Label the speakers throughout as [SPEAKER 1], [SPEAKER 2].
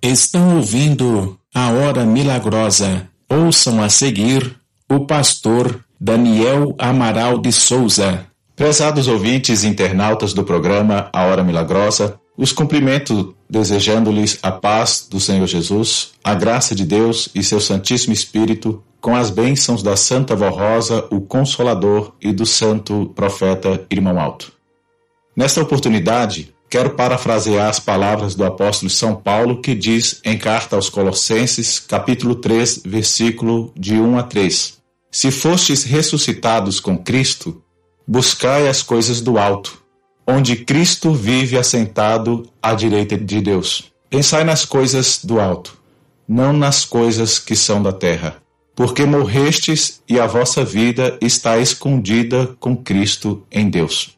[SPEAKER 1] Estão ouvindo a Hora Milagrosa. Ouçam a seguir o pastor Daniel Amaral de Souza.
[SPEAKER 2] Prezados ouvintes e internautas do programa A Hora Milagrosa, os cumprimento desejando-lhes a paz do Senhor Jesus, a graça de Deus e seu Santíssimo Espírito, com as bênçãos da Santa Vó Rosa, o Consolador, e do Santo Profeta Irmão Alto. Nesta oportunidade, quero parafrasear as palavras do apóstolo São Paulo, que diz em carta aos Colossenses, capítulo 3, versículo de 1 a 3. Se fostes ressuscitados com Cristo, buscai as coisas do alto, onde Cristo vive assentado à direita de Deus. Pensai nas coisas do alto, não nas coisas que são da terra, porque morrestes e a vossa vida está escondida com Cristo em Deus.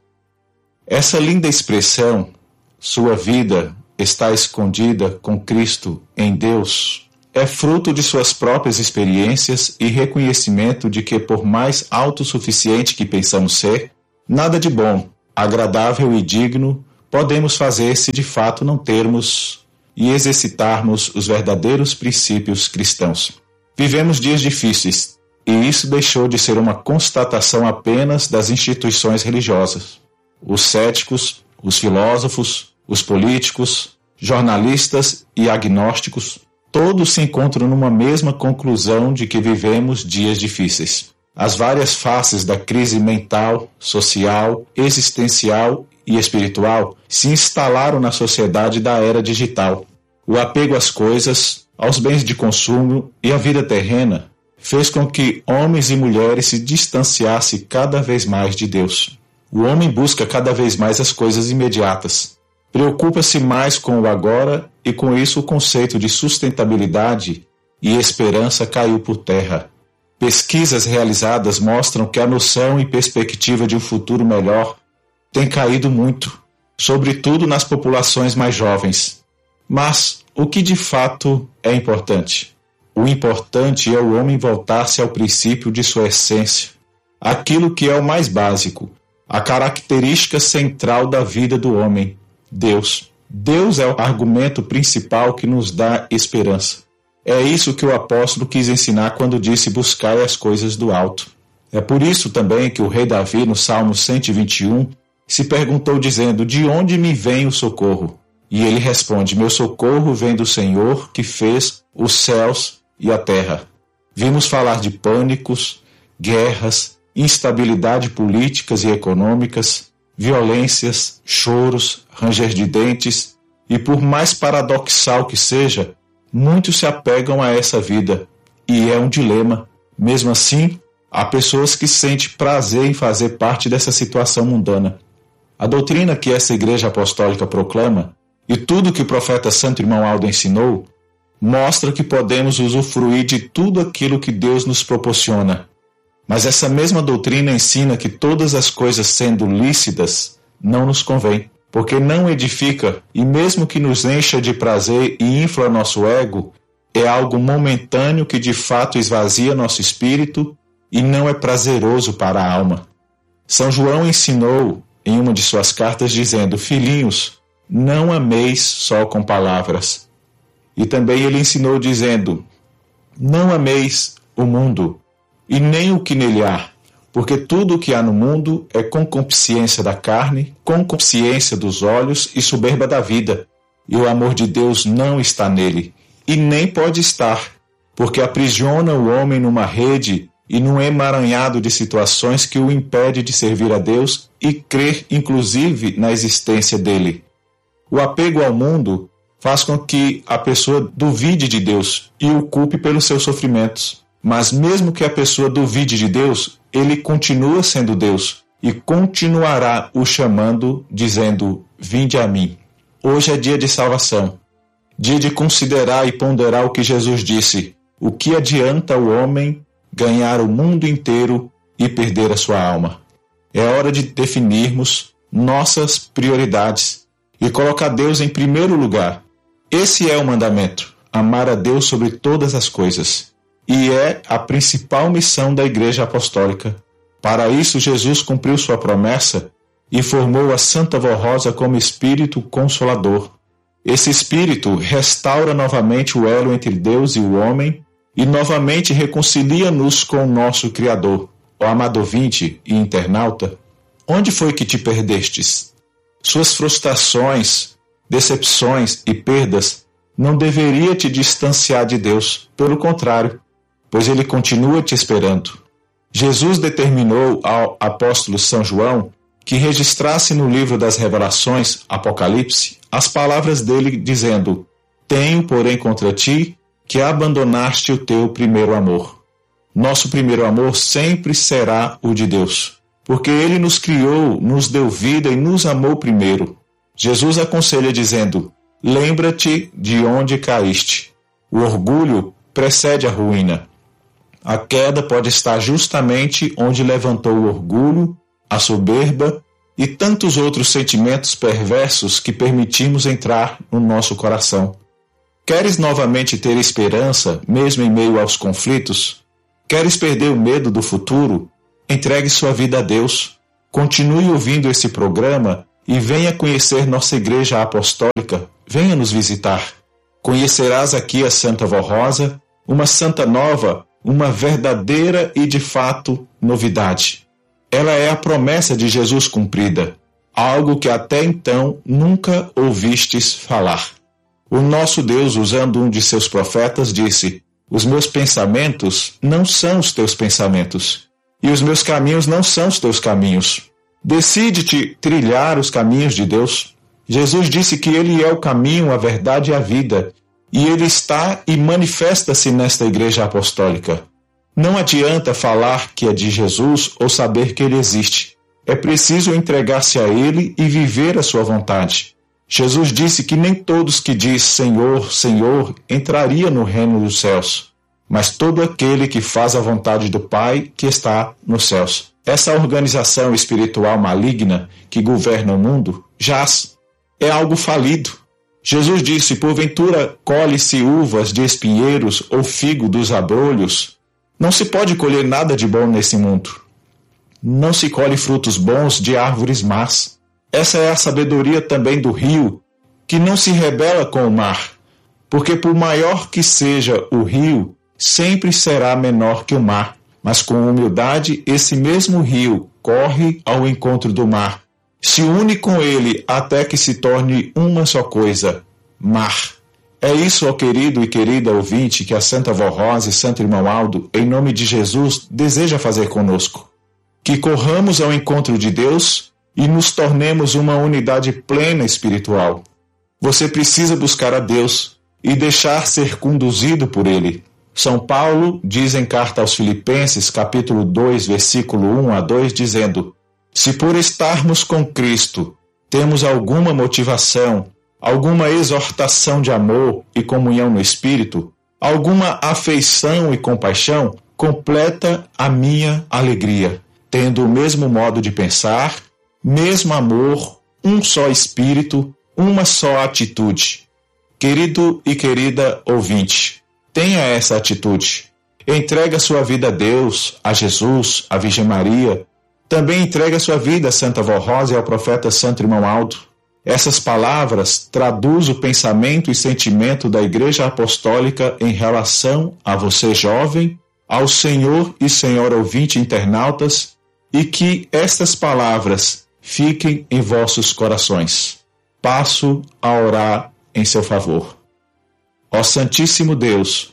[SPEAKER 2] Essa linda expressão, sua vida está escondida com Cristo em Deus, é fruto de suas próprias experiências e reconhecimento de que, por mais autossuficiente que pensamos ser, nada de bom, agradável e digno podemos fazer se de fato não termos e exercitarmos os verdadeiros princípios cristãos. Vivemos dias difíceis, e isso deixou de ser uma constatação apenas das instituições religiosas. Os céticos, os filósofos, os políticos, jornalistas e agnósticos, todos se encontram numa mesma conclusão de que vivemos dias difíceis. As várias faces da crise mental, social, existencial e espiritual se instalaram na sociedade da era digital. O apego às coisas, aos bens de consumo e à vida terrena fez com que homens e mulheres se distanciassem cada vez mais de Deus. O homem busca cada vez mais as coisas imediatas. Preocupa-se mais com o agora e com isso o conceito de sustentabilidade e esperança caiu por terra. Pesquisas realizadas mostram que a noção e perspectiva de um futuro melhor tem caído muito, sobretudo nas populações mais jovens. Mas o que de fato é importante? O importante é o homem voltar-se ao princípio de sua essência, aquilo que é o mais básico, a característica central da vida do homem, Deus. Deus é o argumento principal que nos dá esperança. É isso que o apóstolo quis ensinar quando disse buscai as coisas do alto. É por isso também que o rei Davi, no Salmo 121, se perguntou dizendo, de onde me vem o socorro? E ele responde, meu socorro vem do Senhor que fez os céus e a terra. Vimos falar de pânicos, guerras, instabilidade políticas e econômicas, violências, choros, ranger de dentes, e por mais paradoxal que seja, muitos se apegam a essa vida, e é um dilema. Mesmo assim, há pessoas que sentem prazer em fazer parte dessa situação mundana. A doutrina que essa Igreja Apostólica proclama, e tudo que o profeta Santo Irmão Aldo ensinou, mostra que podemos usufruir de tudo aquilo que Deus nos proporciona. Mas essa mesma doutrina ensina que todas as coisas sendo lícitas não nos convém, porque não edifica e mesmo que nos encha de prazer e infla nosso ego, é algo momentâneo que de fato esvazia nosso espírito e não é prazeroso para a alma. São João ensinou em uma de suas cartas dizendo, filhinhos, não ameis só com palavras. E também ele ensinou dizendo, não ameis o mundo, e nem o que nele há, porque tudo o que há no mundo é concupiscência da carne, concupiscência dos olhos e soberba da vida, e o amor de Deus não está nele, e nem pode estar, porque aprisiona o homem numa rede e num emaranhado de situações que o impede de servir a Deus e crer, inclusive, na existência dele. O apego ao mundo faz com que a pessoa duvide de Deus e o culpe pelos seus sofrimentos. Mas mesmo que a pessoa duvide de Deus, ele continua sendo Deus e continuará o chamando, dizendo, vinde a mim. Hoje é dia de salvação, dia de considerar e ponderar o que Jesus disse. O que adianta o homem ganhar o mundo inteiro e perder a sua alma? É hora de definirmos nossas prioridades e colocar Deus em primeiro lugar. Esse é o mandamento, amar a Deus sobre todas as coisas. E é a principal missão da Igreja Apostólica. Para isso, Jesus cumpriu sua promessa e formou a Santa Vó Rosa como Espírito Consolador. Esse Espírito restaura novamente o elo entre Deus e o homem e novamente reconcilia-nos com o nosso Criador. Ó amado ouvinte e internauta, onde foi que te perdestes? Suas frustrações, decepções e perdas não deveria te distanciar de Deus, pelo contrário, pois Ele continua te esperando. Jesus determinou ao apóstolo São João que registrasse no livro das Revelações, Apocalipse, as palavras dele dizendo: tenho, porém, contra ti que abandonaste o teu primeiro amor. Nosso primeiro amor sempre será o de Deus, porque Ele nos criou, nos deu vida e nos amou primeiro. Jesus aconselha dizendo: lembra-te de onde caíste. O orgulho precede a ruína. A queda pode estar justamente onde levantou o orgulho, a soberba e tantos outros sentimentos perversos que permitimos entrar no nosso coração. Queres novamente ter esperança, mesmo em meio aos conflitos? Queres perder o medo do futuro? Entregue sua vida a Deus. Continue ouvindo esse programa e venha conhecer nossa Igreja Apostólica. Venha nos visitar. Conhecerás aqui a Santa Vó Rosa, uma santa nova, uma verdadeira e de fato novidade. Ela é a promessa de Jesus cumprida, algo que até então nunca ouvistes falar. O nosso Deus, usando um de seus profetas, disse: os meus pensamentos não são os teus pensamentos, e os meus caminhos não são os teus caminhos. Decide-te trilhar os caminhos de Deus. Jesus disse que Ele é o caminho, a verdade e a vida, e Ele está e manifesta-se nesta Igreja Apostólica. Não adianta falar que é de Jesus ou saber que Ele existe. É preciso entregar-se a Ele e viver a sua vontade. Jesus disse que nem todos que diz Senhor, Senhor entraria no reino dos céus, mas todo aquele que faz a vontade do Pai que está nos céus. Essa organização espiritual maligna que governa o mundo jaz. É algo falido. Jesus disse: porventura colhe-se uvas de espinheiros ou figo dos abrolhos? Não se pode colher nada de bom nesse mundo. Não se colhe frutos bons de árvores más. Essa é a sabedoria também do rio, que não se rebela com o mar, porque por maior que seja o rio, sempre será menor que o mar. Mas com humildade, esse mesmo rio corre ao encontro do mar, se une com ele até que se torne uma só coisa: mar. É isso, ó querido e querida ouvinte, que a Santa Vó Rosa e Santo Irmão Aldo, em nome de Jesus, deseja fazer conosco. Que corramos ao encontro de Deus e nos tornemos uma unidade plena espiritual. Você precisa buscar a Deus e deixar ser conduzido por Ele. São Paulo diz em carta aos Filipenses, capítulo 2, versículo 1 a 2, dizendo: se por estarmos com Cristo temos alguma motivação, alguma exortação de amor e comunhão no Espírito, alguma afeição e compaixão, completa a minha alegria, tendo o mesmo modo de pensar, mesmo amor, um só Espírito, uma só atitude. Querido e querida ouvinte, tenha essa atitude. Entrega sua vida a Deus, a Jesus, a Virgem Maria. Também entrega sua vida a Santa Vó Rosa e ao profeta Santo Irmão Aldo. Essas palavras traduzem o pensamento e sentimento da Igreja Apostólica em relação a você jovem, ao senhor e senhora ouvinte internautas, e que estas palavras fiquem em vossos corações. Passo a orar em seu favor. Ó Santíssimo Deus,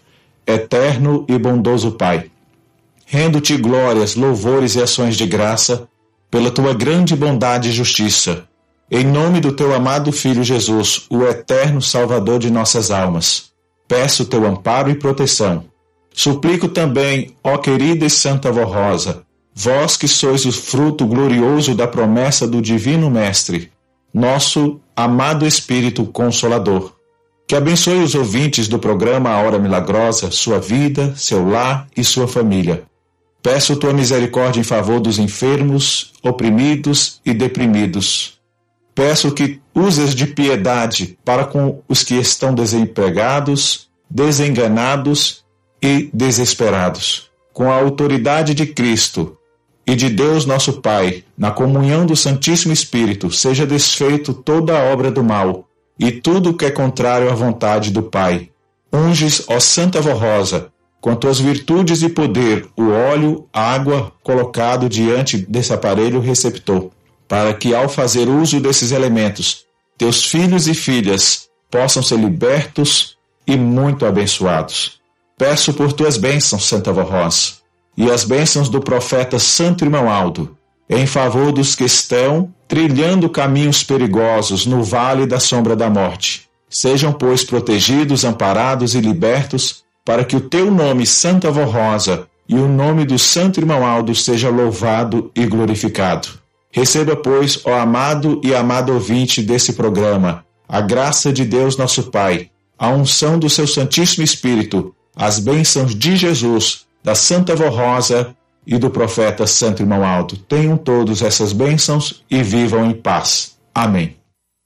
[SPEAKER 2] eterno e bondoso Pai, rendo-te glórias, louvores e ações de graça pela tua grande bondade e justiça, em nome do teu amado Filho Jesus, o eterno Salvador de nossas almas. Peço teu amparo e proteção. Suplico também, ó querida e Santa Vó Rosa, vós que sois o fruto glorioso da promessa do Divino Mestre, nosso amado Espírito Consolador, que abençoe os ouvintes do programa A Hora Milagrosa, sua vida, seu lar e sua família. Peço tua misericórdia em favor dos enfermos, oprimidos e deprimidos. Peço que uses de piedade para com os que estão desempregados, desenganados e desesperados. Com a autoridade de Cristo e de Deus nosso Pai, na comunhão do Santíssimo Espírito, seja desfeito toda a obra do mal, e tudo o que é contrário à vontade do Pai. Unges, ó Santa Vó Rosa, com tuas virtudes e poder, o óleo, água colocado diante desse aparelho receptor, para que, ao fazer uso desses elementos, teus filhos e filhas possam ser libertos e muito abençoados. Peço por tuas bênçãos, Santa Vó Rosa, e as bênçãos do profeta Santo Irmão Aldo, em favor dos que estão trilhando caminhos perigosos no vale da sombra da morte. Sejam, pois, protegidos, amparados e libertos, para que o teu nome, Santa Vó Rosa, e o nome do Santo Irmão Aldo seja louvado e glorificado. Receba, pois, ó amado e amado ouvinte desse programa, a graça de Deus nosso Pai, a unção do seu Santíssimo Espírito, as bênçãos de Jesus, da Santa Vó Rosa e do profeta Santo Irmão Aldo. Tenham todos essas bênçãos e vivam em paz. Amém.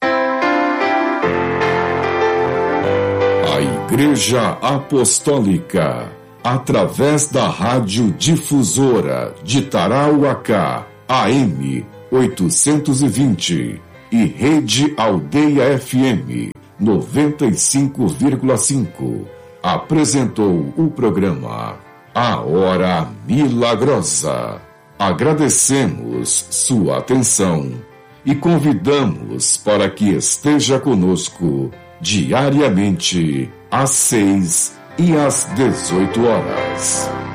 [SPEAKER 3] A Igreja Apostólica, através da Rádio Difusora de Tarauacá, AM 820 e Rede Aldeia FM 95,5, apresentou o programa A Hora Milagrosa. Agradecemos sua atenção e convidamos para que esteja conosco diariamente às 6 e às 18 horas.